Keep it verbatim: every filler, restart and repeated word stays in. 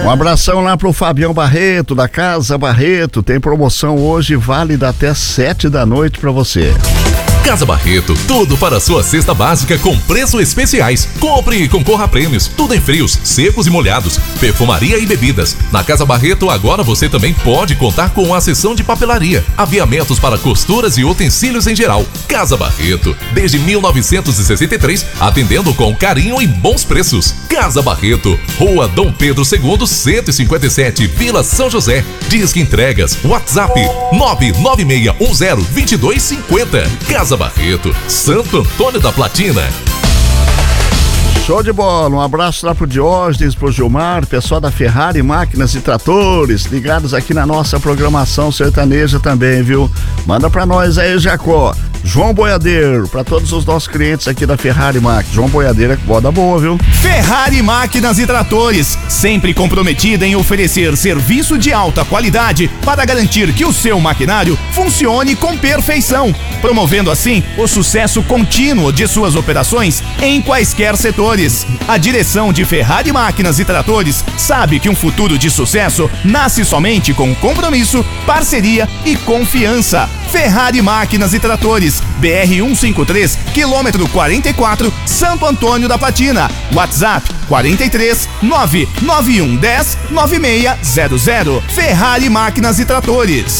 Um abração lá pro Fabião Barreto, da Casa Barreto. Tem promoção hoje, válida até sete da noite pra você. Casa Barreto, tudo para a sua cesta básica com preços especiais. Compre e concorra a prêmios, tudo em frios, secos e molhados, perfumaria e bebidas. Na Casa Barreto agora você também pode contar com a seção de papelaria, aviamentos para costuras e utensílios em geral. Casa Barreto, desde mil novecentos e sessenta e três, atendendo com carinho e bons preços. Casa Barreto, Rua Dom Pedro segundo, cento e cinquenta e sete, Vila São José. Disque entregas, WhatsApp nove nove seis um zero dois dois cinco zero. Casa Barreto, Santo Antônio da Platina. Show de bola, um abraço lá pro Diógenes, pro Gilmar, pessoal da Ferrari Máquinas e Tratores, ligados aqui na nossa programação sertaneja também, viu? Manda pra nós aí, Jacó. João Boiadeiro, pra todos os nossos clientes aqui da Ferrari Máquinas. João Boiadeiro é boda boa, viu? Ferrari Máquinas e Tratores, sempre comprometida em oferecer serviço de alta qualidade para garantir que o seu maquinário funcione com perfeição, promovendo assim o sucesso contínuo de suas operações em quaisquer setores. A direção de Ferrari Máquinas e Tratores sabe que um futuro de sucesso nasce somente com compromisso, parceria e confiança. Ferrari Máquinas e Tratores, B R cento e cinquenta e três, quilômetro quarenta e quatro, Santo Antônio da Platina. WhatsApp quarenta e três, nove nove um um zero, nove seis zero zero. Ferrari Máquinas e Tratores.